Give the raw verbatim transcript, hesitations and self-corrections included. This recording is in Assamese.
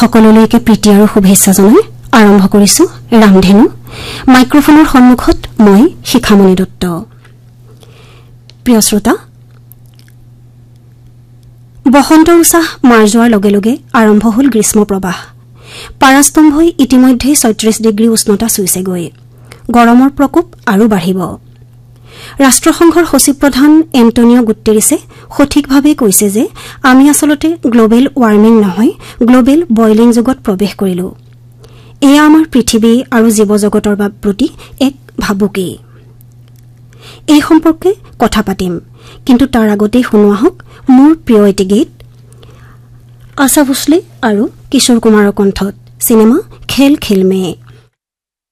সকলোলৈকে প্ৰীতি আৰু শুভেচ্ছা জনাই আৰম্ভ কৰিছো ৰামধেনু। মাইক্ৰফোনৰ সন্মুখত মই শিখামণি দত্ত। প্ৰিয় শ্ৰোতা, বসন্তৰ উছাহ মাৰ যোৱাৰ লগে লগে আৰম্ভ হল গ্ৰীষ্ম প্ৰবাহ। পাৰাস্তম্ভই ইতিমধ্যে ছয়ত্ৰিশ ডিগ্ৰী উষ্ণতা চুইছেগৈ। গৰমৰ প্ৰকোপ আৰু বাঢ়িব। ৰাষ্ট্ৰসংঘৰ সচিব প্ৰধান এণ্টনিঅ' গুটেৰেছে সঠিকভাৱে কৈছে যে আমি আচলতে গ্লবেল ৱাৰ্মিং নহয়, গ্লবেল বইলিং যুগত প্ৰৱেশ কৰিলো। এয়া আমাৰ পৃথিৱী আৰু জীৱ জগতৰ প্ৰতি এক ভাবুকি। এই সম্পৰ্কে কথা পাতিম, কিন্তু তাৰ আগতেই শুনোৱা হওক মোৰ প্ৰিয় এটি গীত আশা ভোছলে আৰু কিশোৰ কুমাৰৰ কণ্ঠত চিনেমা খেল খেল মে।